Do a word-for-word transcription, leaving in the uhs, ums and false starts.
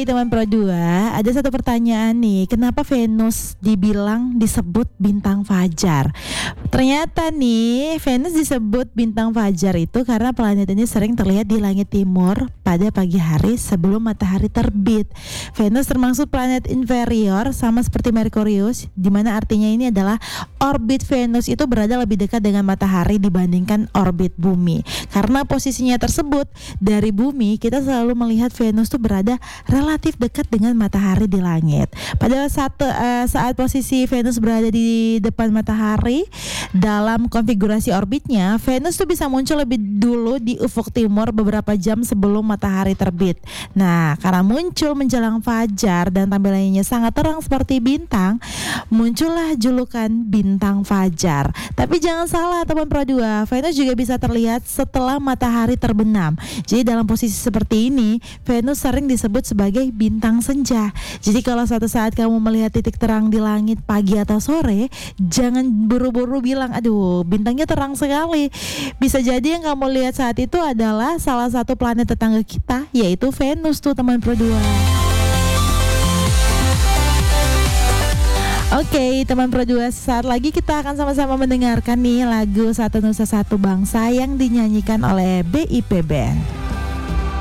Oke teman Pro dua, ada satu pertanyaan nih, kenapa Venus dibilang disebut bintang fajar? Ternyata nih Venus disebut bintang fajar itu karena planet ini sering terlihat di langit timur pada pagi hari sebelum matahari terbit. Venus termasuk planet inferior sama seperti Merkurius, di mana artinya ini adalah orbit Venus itu berada lebih dekat dengan matahari dibandingkan orbit bumi. Karena posisinya tersebut dari bumi, kita selalu melihat Venus tuh berada relatif dekat dengan matahari di langit. Pada saat uh, saat posisi Venus berada di depan matahari dalam konfigurasi orbitnya, Venus tuh bisa muncul lebih dulu di ufuk timur beberapa jam sebelum matahari terbit. Nah, karena muncul menjelang fajar dan tampilannya sangat terang seperti bintang, muncullah julukan bintang fajar. Tapi jangan salah teman Pro dua, Venus juga bisa terlihat setelah matahari terbenam. Jadi dalam posisi seperti ini, Venus sering disebut sebagai bintang senja. Jadi kalau suatu saat kamu melihat titik terang di langit pagi atau sore, jangan buru-buru bilang, aduh bintangnya terang sekali. Bisa jadi yang kamu lihat saat itu adalah salah satu planet tetangga kita, yaitu Venus tuh teman Pro dua. Oke okay, teman Pro dua, saat lagi kita akan sama-sama mendengarkan nih lagu Satu Nusa Satu Bangsa yang dinyanyikan oleh B I P Band.